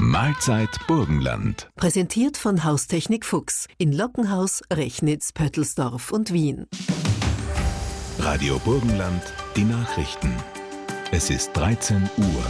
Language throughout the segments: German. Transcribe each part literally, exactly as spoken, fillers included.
Mahlzeit Burgenland. Präsentiert von Haustechnik Fuchs in Lockenhaus, Rechnitz, Pöttelsdorf und Wien. Radio Burgenland, die Nachrichten. Es ist dreizehn Uhr.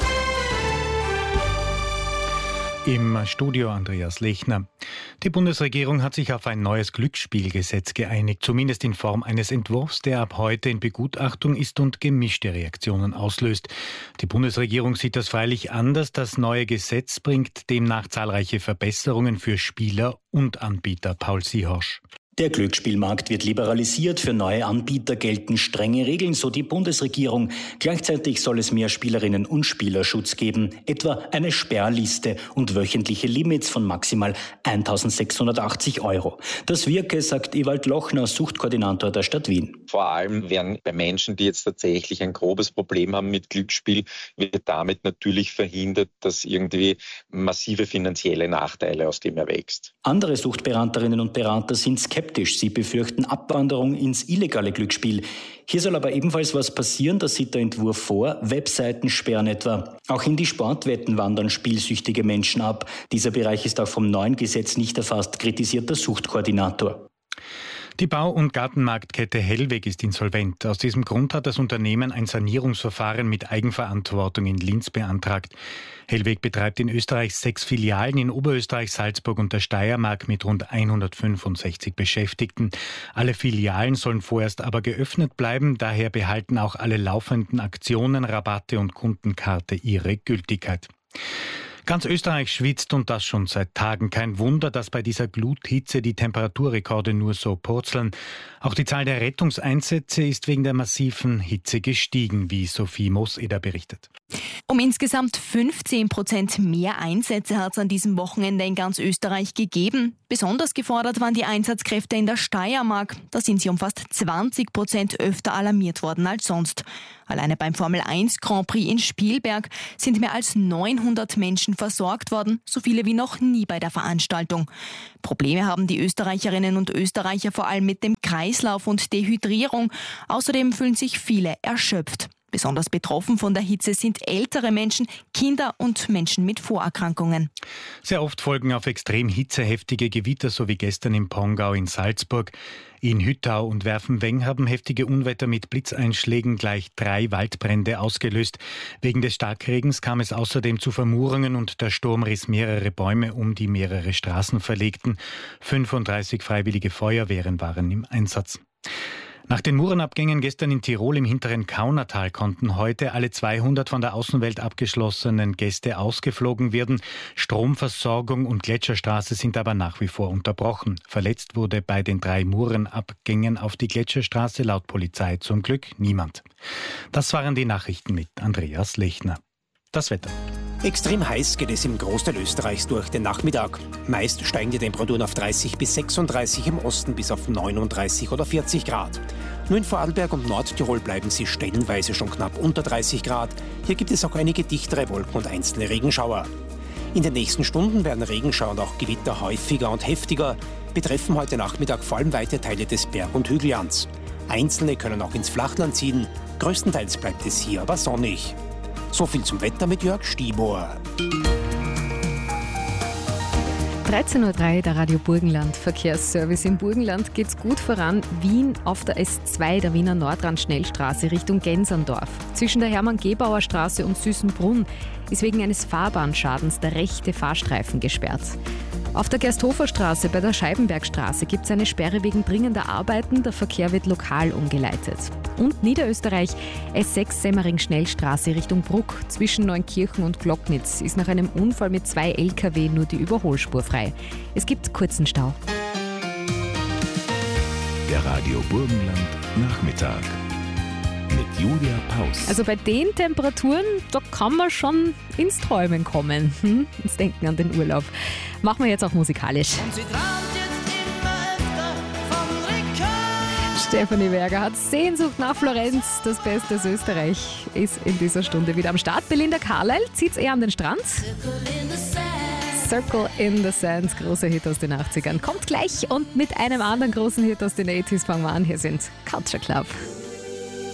Im Studio Andreas Lechner. Die Bundesregierung hat sich auf ein neues Glücksspielgesetz geeinigt, zumindest in Form eines Entwurfs, der ab heute in Begutachtung ist und gemischte Reaktionen auslöst. Die Bundesregierung sieht das freilich anders. Das neue Gesetz bringt demnach zahlreiche Verbesserungen für Spieler und Anbieter. Paul Siehorsch. Der Glücksspielmarkt wird liberalisiert, für neue Anbieter gelten strenge Regeln, so die Bundesregierung. Gleichzeitig soll es mehr Spielerinnen und Spielerschutz geben, etwa eine Sperrliste und wöchentliche Limits von maximal eintausendsechshundertachtzig Euro. Das wirke, sagt Ewald Lochner, Suchtkoordinator der Stadt Wien. Vor allem werden bei Menschen, die jetzt tatsächlich ein grobes Problem haben mit Glücksspiel, wird damit natürlich verhindert, dass irgendwie massive finanzielle Nachteile aus dem erwächst. Andere Suchtberaterinnen und Berater sind skeptisch. Sie befürchten Abwanderung ins illegale Glücksspiel. Hier soll aber ebenfalls was passieren, das sieht der Entwurf vor. Webseiten sperren etwa. Auch in die Sportwetten wandern spielsüchtige Menschen ab. Dieser Bereich ist auch vom neuen Gesetz nicht erfasst, kritisiert der Suchtkoordinator. Die Bau- und Gartenmarktkette Hellweg ist insolvent. Aus diesem Grund hat das Unternehmen ein Sanierungsverfahren mit Eigenverantwortung in Linz beantragt. Hellweg betreibt in Österreich sechs Filialen in Oberösterreich, Salzburg und der Steiermark mit rund hundertfünfundsechzig Beschäftigten. Alle Filialen sollen vorerst aber geöffnet bleiben. Daher behalten auch alle laufenden Aktionen, Rabatte und Kundenkarte ihre Gültigkeit. Ganz Österreich schwitzt und das schon seit Tagen. Kein Wunder, dass bei dieser Gluthitze die Temperaturrekorde nur so purzeln. Auch die Zahl der Rettungseinsätze ist wegen der massiven Hitze gestiegen, wie Sophie Mooseder berichtet. Um insgesamt fünfzehn Prozent mehr Einsätze hat es an diesem Wochenende in ganz Österreich gegeben. Besonders gefordert waren die Einsatzkräfte in der Steiermark. Da sind sie um fast zwanzig Prozent öfter alarmiert worden als sonst. Alleine beim Formel eins Grand Prix in Spielberg sind mehr als neunhundert Menschen versorgt worden, so viele wie noch nie bei der Veranstaltung. Probleme haben die Österreicherinnen und Österreicher vor allem mit dem Kreislauf und Dehydrierung. Außerdem fühlen sich viele erschöpft. Besonders betroffen von der Hitze sind ältere Menschen, Kinder und Menschen mit Vorerkrankungen. Sehr oft folgen auf extrem hitzeheftige Gewitter, so wie gestern im Pongau in Salzburg. In Hüttau und Werfenweng haben heftige Unwetter mit Blitzeinschlägen gleich drei Waldbrände ausgelöst. Wegen des Starkregens kam es außerdem zu Vermurungen und der Sturm riss mehrere Bäume um, die mehrere Straßen verlegten. fünfunddreißig freiwillige Feuerwehren waren im Einsatz. Nach den Murenabgängen gestern in Tirol im hinteren Kaunertal konnten heute alle zweihundert von der Außenwelt abgeschlossenen Gäste ausgeflogen werden. Stromversorgung und Gletscherstraße sind aber nach wie vor unterbrochen. Verletzt wurde bei den drei Murenabgängen auf die Gletscherstraße laut Polizei zum Glück niemand. Das waren die Nachrichten mit Andreas Lechner. Das Wetter. Extrem heiß geht es im Großteil Österreichs durch den Nachmittag. Meist steigen die Temperaturen auf dreißig bis sechsunddreißig, im Osten bis auf neununddreißig oder vierzig Grad. Nur in Vorarlberg und Nordtirol bleiben sie stellenweise schon knapp unter dreißig Grad. Hier gibt es auch einige dichtere Wolken und einzelne Regenschauer. In den nächsten Stunden werden Regenschauer und auch Gewitter häufiger und heftiger, betreffen heute Nachmittag vor allem weite Teile des Berg- und Hügellands. Einzelne können auch ins Flachland ziehen, größtenteils bleibt es hier aber sonnig. So viel zum Wetter mit Jörg Stibor. dreizehn Uhr drei, der Radio Burgenland Verkehrsservice. Im Burgenland geht's gut voran. Wien auf der S zwei, der Wiener Nordrand-Schnellstraße Richtung Genserndorf. Zwischen der Hermann-Gebauer Straße und Süßenbrunn ist wegen eines Fahrbahnschadens der rechte Fahrstreifen gesperrt. Auf der Gersthofer-Straße bei der Scheibenbergstraße gibt es eine Sperre wegen dringender Arbeiten. Der Verkehr wird lokal umgeleitet. Und Niederösterreich, S sechs Semmering-Schnellstraße Richtung Bruck. Zwischen Neunkirchen und Glocknitz ist nach einem Unfall mit zwei L K W nur die Überholspur frei. Es gibt kurzen Stau. Der Radio Burgenland Nachmittag mit Julia Paus. Also bei den Temperaturen, da kann man schon ins Träumen kommen. Hm? Ins Denken an den Urlaub. Machen wir jetzt auch musikalisch. Stefanie Berger hat Sehnsucht nach Florenz. Das Beste aus Österreich ist in dieser Stunde wieder am Start. Belinda Carlisle zieht's eher an den Strand. Circle in the Sands, großer Hit aus den achtzigern. Kommt gleich und mit einem anderen großen Hit aus den achtziger fangen wir an. Hier sind Culture Club.